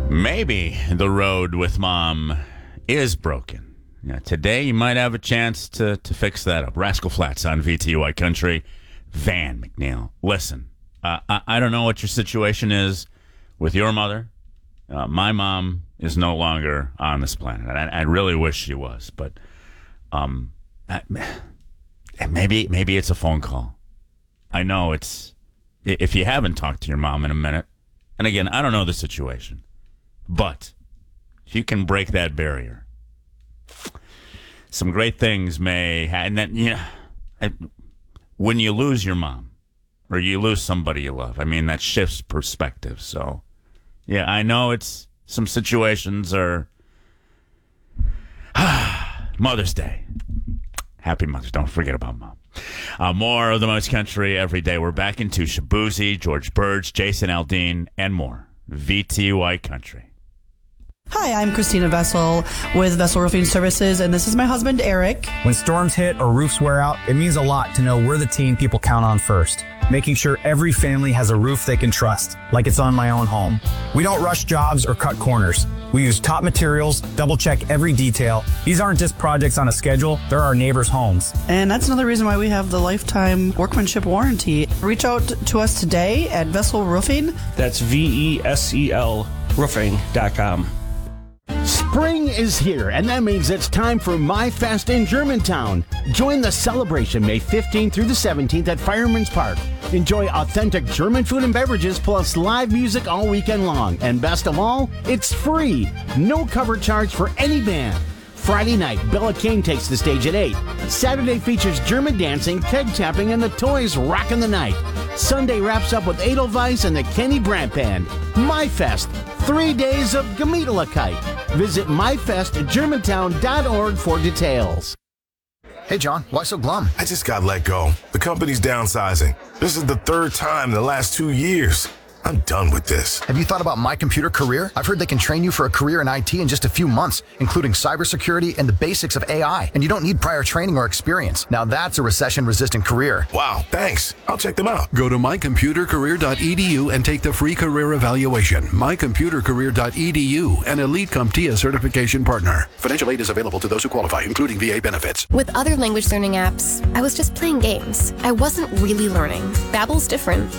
Maybe the road with mom is broken. Today you might have a chance to fix that up. Rascal Flatts on VTY Country. Van McNeil. Listen, I don't know what your situation is with your mother. My mom is no longer on this planet. I really wish she was, but maybe it's a phone call. I know it's, if you haven't talked to your mom in a minute, and again, I don't know the situation, but if you can break that barrier, some great things may happen. And then, when you lose your mom or you lose somebody you love, I mean, that shifts perspective. So, yeah, I know it's some situations are Mother's Day. Happy Mother's. Don't forget about mom. More of the most country every day. We're back into Shabuzi, George Burge, Jason Aldean, and more. VTY Country. Hi, I'm Christina Vessel with Vessel Roofing Services, and this is my husband, Eric. When storms hit or roofs wear out, it means a lot to know we're the team people count on first, making sure every family has a roof they can trust, like it's on my own home. We don't rush jobs or cut corners. We use top materials, double-check every detail. These aren't just projects on a schedule, they're our neighbors' homes. And that's another reason why we have the lifetime workmanship warranty. Reach out to us today at Vessel Roofing. That's VESEL roofing.com. Spring is here, and that means it's time for My Fest in Germantown. Join the celebration May 15th through the 17th at Fireman's Park. Enjoy authentic German food and beverages plus live music all weekend long. And best of all, it's free. No cover charge for any band. Friday night, Bella King takes the stage at 8. Saturday features German dancing, keg tapping, and the Toys rockin' the night. Sunday wraps up with Edelweiss and the Kenny Brandt Band. My Fest, 3 days of Gemütlichkeit. Visit myfestgermantown.org for details. Hey, John, why so glum? I just got let go. The company's downsizing. This is the third time in the last 2 years. I'm done with this. Have you thought about My Computer Career? I've heard they can train you for a career in IT in just a few months, including cybersecurity and the basics of AI. And you don't need prior training or experience. Now that's a recession-resistant career. Wow, thanks. I'll check them out. Go to mycomputercareer.edu and take the free career evaluation. Mycomputercareer.edu, an Elite CompTIA certification partner. Financial aid is available to those who qualify, including VA benefits. With other language learning apps, I was just playing games. I wasn't really learning. Babbel's different.